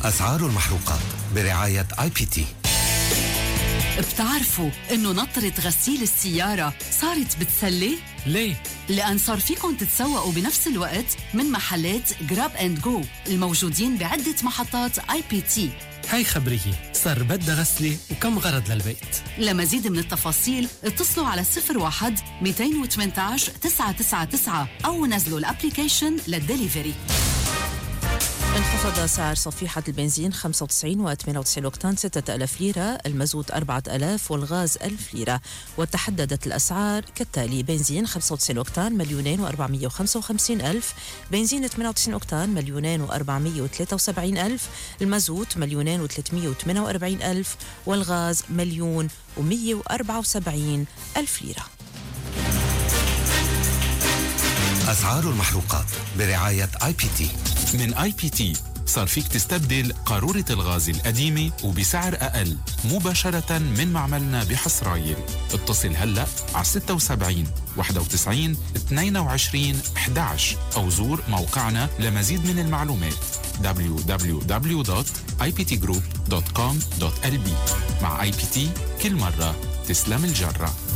أسعار المحروقات برعاية IPT. بتعرفوا إنه نطرة غسيل السيارة صارت بتسلي؟ ليه؟ لأن صار فيكم تتسوقوا بنفس الوقت من محلات جراب اند جو الموجودين بعدة محطات IPT. هاي خبرية، صار بدها غسلة وكم غرض للبيت. لمزيد من التفاصيل اتصلوا على 01-218-999 أو نزلوا الابليكيشن للدليفري. انخفض سعر صفيحة البنزين 95 و98 أوكتان 6000 ليرة، المازوت 4000 والغاز 1000 ليرة. وتحددت الأسعار كالتالي: بنزين 95 أوكتان 2,455,000، بنزين 98 أوكتان 2,473,000، المازوت 2,348,000 والغاز 1,174,000 ليرة. أسعار المحروقات برعاية IPT. من IPT صار فيك تستبدل قارورة الغاز القديمة وبسعر أقل مباشرة من معملنا بحصرايل. اتصل هلأ على 76 91 22 11 أو زور موقعنا لمزيد من المعلومات www.iptgroup.com.lb. مع IPT كل مرة تسلم الجرة.